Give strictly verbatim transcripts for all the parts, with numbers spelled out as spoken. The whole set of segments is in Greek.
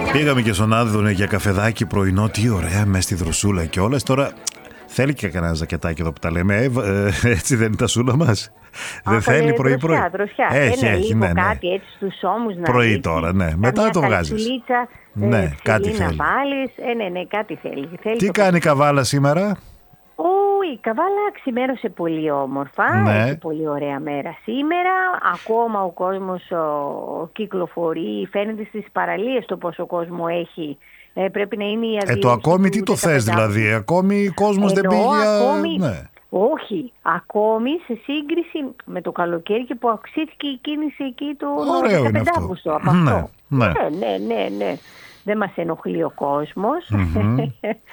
Πήγαμε και στον Άδωνη για καφεδάκι πρωινό. Τι ωραία, μέσα στη δροσούλα και όλες. Τώρα θέλει και κανένα ζακετάκι εδώ που τα λέμε. Ε, ε, έτσι δεν είναι τα σούλα μας. Δεν θέλει πρωί-πρωί. Δροσιά, έχει, ένα, έχει, λίγο ναι, ναι. Κάτι έτσι στους ώμους να πρωί ρίξεις, τώρα, ναι. Μετά το βγάζεις. Ναι, ε, κάτι θέλει. Να βάλεις. Ε, ναι, ναι, κάτι θέλει. θέλει Τι κάνει η Καβάλα σήμερα? Ω, η Καβάλα ξημέρωσε πολύ όμορφα, ναι. Έχει πολύ ωραία μέρα σήμερα. Ακόμα ο κόσμος ο, κυκλοφορεί, φαίνεται στις παραλίες το πόσο κόσμο έχει. Ε, πρέπει να είναι η ε, το ακόμη τι το θες δηλαδή, ακόμη ο κόσμος δεν πήγε για... Ακόμη... Ναι. Όχι, ακόμη σε σύγκριση με το καλοκαίρι και που αυξήθηκε η κίνηση εκεί το δεκαπέντε Αυγούστου. Από ναι, αυτό. Ναι. ναι, ναι, ναι, ναι. Δεν μας ενοχλεί ο κόσμος mm-hmm.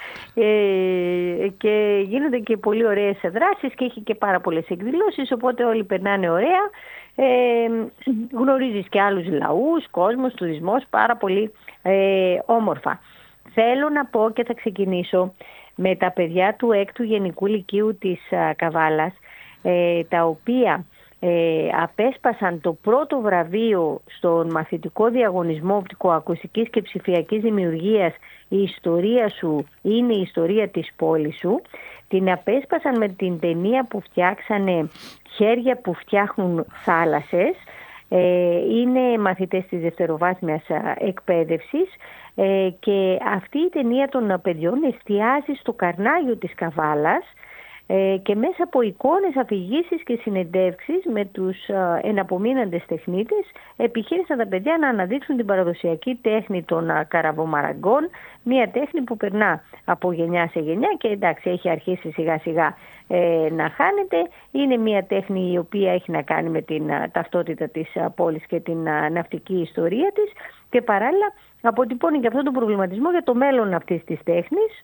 ε, και γίνονται και πολύ ωραίες δράσεις και έχει και πάρα πολλές εκδηλώσεις, οπότε όλοι περνάνε ωραία. Ε, γνωρίζεις και άλλους λαούς, κόσμος, τουρισμός, πάρα πολύ ε, όμορφα. Θέλω να πω και θα ξεκινήσω με τα παιδιά του έκτου Γενικού Λυκείου της α, Καβάλας, ε, τα οποία ε, απέσπασαν το πρώτο βραβείο στον μαθητικό διαγωνισμό οπτικοακουστικής και ψηφιακής δημιουργίας «Η ιστορία σου είναι η ιστορία της πόλης σου». Την απέσπασαν με την ταινία που φτιάξανε «Χέρια που φτιάχνουν θάλασσες». Ε, είναι μαθητές της δευτεροβάθμιας εκπαίδευσης ε, και αυτή η ταινία των παιδιών εστιάζει στο καρνάγιο της Καβάλας ε, και μέσα από εικόνες, αφηγήσεις και συνεντεύξεις με τους ε, εναπομείναντες τεχνίτες επιχείρησαν τα παιδιά να αναδείξουν την παραδοσιακή τέχνη των ε, καραβομαραγκών, μια τέχνη που περνά από γενιά σε γενιά και εντάξει έχει αρχίσει σιγά σιγά ε, να χάνεται. Είναι μια τέχνη η οποία έχει να κάνει με την α, ταυτότητα της α, πόλης και την α, ναυτική ιστορία της και παράλληλα αποτυπώνει και αυτόν τον προβληματισμό για το μέλλον αυτής της τέχνης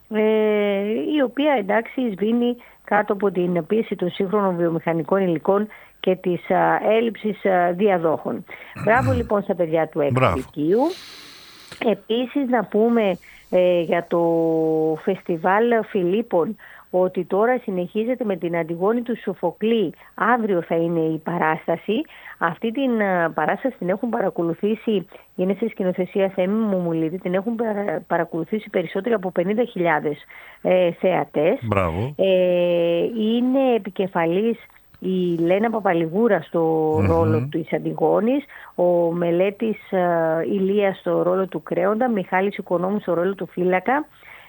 ε, η οποία εντάξει σβήνει κάτω από την πίεση των σύγχρονων βιομηχανικών υλικών και της α, έλλειψης α, διαδόχων. Μπράβο λοιπόν στα παιδιά του έκτου Λυκείου. Επίσης να πούμε ε, για το φεστιβάλ Φιλίππων ότι τώρα συνεχίζεται με την Αντιγόνη του Σοφοκλή. Αύριο θα είναι η παράσταση. Αυτή την uh, παράσταση την έχουν παρακολουθήσει, είναι σε σκηνοθεσία Θέμη Μουμουλίδη, την έχουν παρα, παρακολουθήσει περισσότεροι από πενήντα χιλιάδες ε, θεατές. Μπράβο. Ε, είναι επικεφαλής η Λένα Παπαλιγούρα στο mm-hmm. ρόλο της Αντιγόνης, ο Μελέτης uh, Ηλίας στο ρόλο του Κρέοντα, Μιχάλης Οικονόμου στο ρόλο του Φύλακα.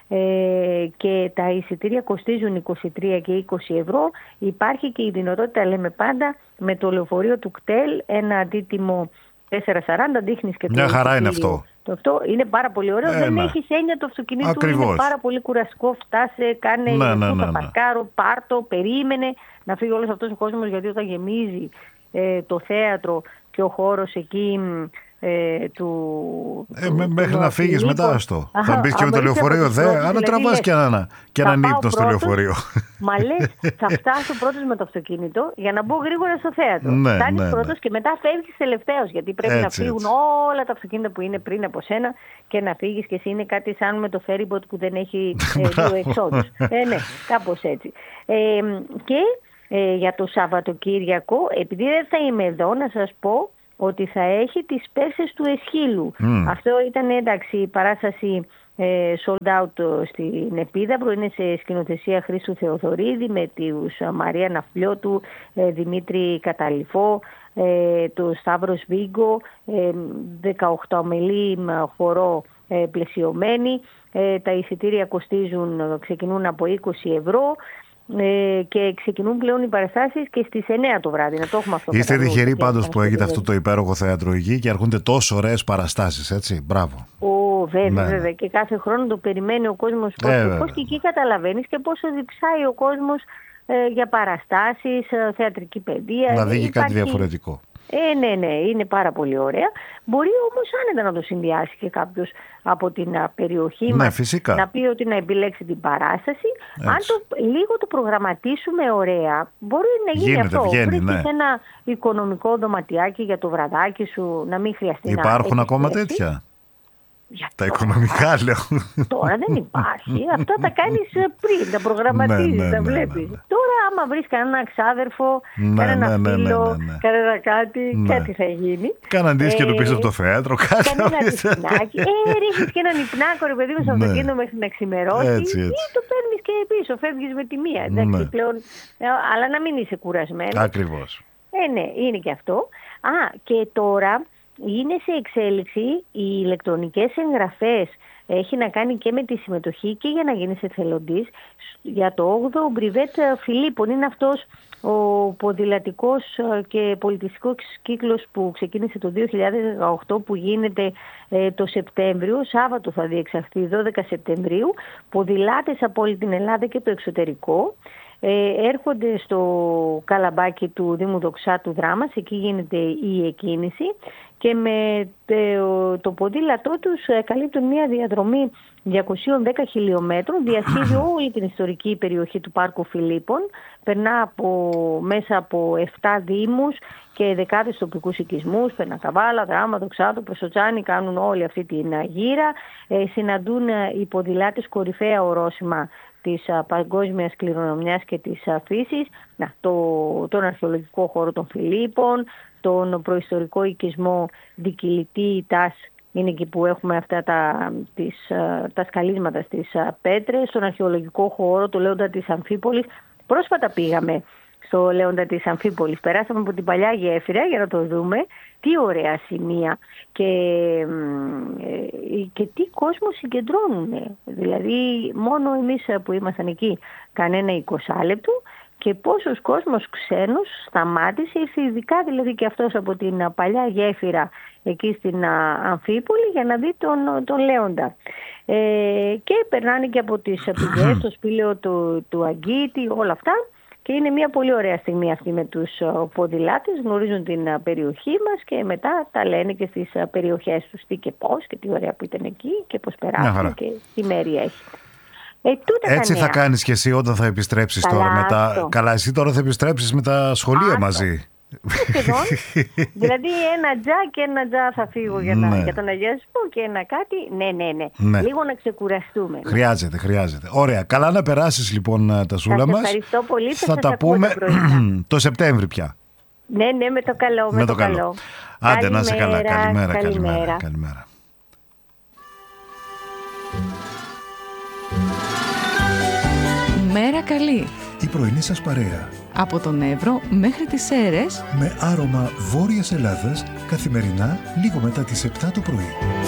Ε, και τα εισιτήρια κοστίζουν είκοσι τρία και είκοσι ευρώ. Υπάρχει και η δυνατότητα, λέμε πάντα, με το λεωφορείο του ΚΤΕΛ ένα αντίτιμο τέσσερα σαράντα, δείχνεις και το μια χαρά είναι αυτό. Το αυτό είναι πάρα πολύ ωραίο. Ε, δεν έχεις έννοια το αυτοκίνητο. Ακριβώς. Είναι πάρα πολύ κουραστικό. Φτάσε, κάνε, ναι, ναι, ναι, θα ναι. παρκάρω, πάρτο, περίμενε να φύγει όλος αυτός ο κόσμος, γιατί όταν γεμίζει ε, το θέατρο και ο χώρος εκεί Ε, του, ε, του, μέχρι του να φύγεις μετά αυτό. Αχα, θα μπεις και με το λεωφορείο δε, αν δηλαδή, τραβάς και έναν ένα ύπνο στο λεωφορείο. Μα λες, θα φτάσω πρώτος με το αυτοκίνητο για να μπω γρήγορα στο θέατρο. Ναι, Φτάνεις ναι, πρώτος ναι. και μετά φεύγεις τελευταίος, γιατί πρέπει έτσι, να φύγουν έτσι. όλα τα αυτοκίνητα που είναι πριν από σένα και να φύγεις και εσύ είναι κάτι σαν με το ferryboat που δεν έχει ε, δύο εξόδους. ε, ναι, κάπως έτσι. Ε, και ε, για το Σαββατοκύριακο, επειδή δεν θα είμαι εδώ, να σας πω ότι θα έχει τις Πέρσες του Εσχύλου. Mm. Αυτό ήταν εντάξει η παράσταση ε, sold out στην Επίδαυρο, είναι σε σκηνοθεσία Χρήστου Θεοδωρίδη με τους Μαρία Ναυπλιώτου, ε, Δημήτρη Καταλυφό, ε, το Σταύρος Βίγκο, ε, δεκαοκτώ μελή χορό ε, πλαισιωμένη. Ε, τα εισιτήρια κοστίζουν, ξεκινούν από είκοσι ευρώ. Ε, και ξεκινούν πλέον οι παραστάσεις και στις εννιά το βράδυ. Να το έχουμε αυτό. Είστε τυχεροί πάντως που έχετε αυτό το υπέροχο θέατρο εκεί και έρχονται τόσο ωραίες παραστάσεις, έτσι. Μπράβο. Ω, βέβαια, ναι. βέβαια. Και κάθε χρόνο το περιμένει ο κόσμος. Ε, πώς και εκεί καταλαβαίνεις και πόσο διψάει ο κόσμος ε, για παραστάσεις, ε, θεατρική παιδεία. Να δει Υπάρχει... κάτι διαφορετικό. Ε, ναι, ναι, είναι πάρα πολύ ωραία. Μπορεί όμως άνετα να το συνδυάσει και κάποιος από την α, περιοχή ναι, μας, φυσικά. να πει ότι να επιλέξει την παράσταση. Έτσι. Αν το, λίγο το προγραμματίσουμε ωραία, μπορεί να γίνει γίνεται, αυτό. Βγαίνει, Βρίσκεις ναι. ένα οικονομικό δωματιάκι για το βραδάκι σου, να μην χρειαστεί. Υπάρχουν να ακόμα επιστρέψει. τέτοια. Για τα τώρα, οικονομικά λέω. Τώρα δεν υπάρχει. Αυτά τα κάνεις πριν, τα προγραμματίζεις, ναι, ναι, τα ναι, βλέπεις. ναι, ναι. Τώρα άμα βρεις κανένα ξάδερφο, ναι, κανένα ναι, φίλο, ναι, ναι, ναι. κανένα κάτι, ναι. κάτι θα γίνει. Κάναν δίσκο του πίσω από το θέατρο, κάτι. Κανένα τυφνάκι. Ε, ρίχνεις και έναν υπνάκο, ρε παιδί μου, στο αυτοκίνητο μέχρι να ξημερώσει. Έτσι, έτσι. Ή το παίρνεις και πίσω, φεύγεις με τη μία. Εντάξει, ναι. πλέον, αλλά να μην είσαι κουρασμένο. Ακριβώς. Ε, ναι, είναι και αυτό. Α, και τώρα είναι σε εξέλιξη οι ηλεκτρονικές εγγραφές. Έχει να κάνει και με τη συμμετοχή και για να γίνεις εθελοντής για το όγδοο Μπριβέτ Φιλίππων. Είναι αυτός ο ποδηλατικός και πολιτιστικός κύκλος που ξεκίνησε το δύο χιλιάδες δεκαοκτώ, που γίνεται ε, το Σεπτέμβριο, Σάββατο θα διεξαχθεί δώδεκα Σεπτεμβρίου. Ποδηλάτες από όλη την Ελλάδα και το εξωτερικό ε, έρχονται στο καλαμπάκι του Δήμου Δοξάτου Δράμας, εκεί γίνεται η εκκίνηση. Και με το, το ποδήλατό τους καλύπτουν μια διαδρομή διακόσιες δέκα χιλιόμετρων, διασχίζει όλη την ιστορική περιοχή του Πάρκου Φιλίππων, περνά από, μέσα από επτά δήμους και δεκάδες τοπικούς οικισμούς, Περνακαβάλα, Δράμα, Δοξάτο, Προσοτσάνη, κάνουν όλη αυτή την γύρα, ε, συναντούν οι ποδηλάτες κορυφαία ορόσημα της α, παγκόσμιας κληρονομιάς και της α, φύσης, να, το, τον αρχαιολογικό χώρο των Φιλίππων, τον προϊστορικό οικισμό Δικυλητή Τάς, είναι εκεί που έχουμε αυτά τα, τις, τα σκαλίσματα στις πέτρες, στον αρχαιολογικό χώρο, το Λέοντα της Αμφίπολης. Πρόσφατα πήγαμε στο Λέοντα της Αμφίπολης, περάσαμε από την παλιά γέφυρα για να το δούμε, τι ωραία σημεία και, και τι κόσμο συγκεντρώνουν. Δηλαδή μόνο εμείς που ήμασταν εκεί κανένα εικοσάλεπτο, και πόσος κόσμος ξένος σταμάτησε, ήρθε ειδικά δηλαδή και αυτός από την παλιά γέφυρα εκεί στην Αμφίπολη για να δει τον, τον Λέοντα. Ε, και περνάνε και από τις πηγές, το σπήλαιο του, του Αγκίτη, όλα αυτά. Και είναι μια πολύ ωραία στιγμή αυτή με τους ποδηλάτες, γνωρίζουν την περιοχή μας και μετά τα λένε και στις περιοχές τους τι και πώς και τι ωραία που ήταν εκεί και πώς περάσουν και τι μέρη έχει. Ε, Έτσι θα κάνεις και εσύ όταν θα επιστρέψεις. Καλά, τώρα μετά. Καλά, εσύ τώρα θα επιστρέψεις με τα σχολεία Άστο. μαζί. Δηλαδή ένα τζα και ένα τζα θα φύγω για, να, ναι. για τον αγιασμό και ένα κάτι. Ναι, ναι, ναι, ναι. Λίγο να ξεκουραστούμε. Χρειάζεται, χρειάζεται. Ωραία. Καλά να περάσεις λοιπόν τα σούλα μας. Ευχαριστώ πολύ. Θα, θα τα πούμε το Σεπτέμβρη πια. Ναι, ναι, με το καλό. Με, με το, το καλό. καλό. Άντε, καλημέρα, να είσαι καλά. Καλημέρα, καλημέρα. καλημέρα. καλημέρα. Μέρα καλή. Η πρωινή σας παρέα. Από τον Εύρο μέχρι τις Σέρρες. Με άρωμα Βόρειας Ελλάδας, καθημερινά λίγο μετά τις επτά το πρωί.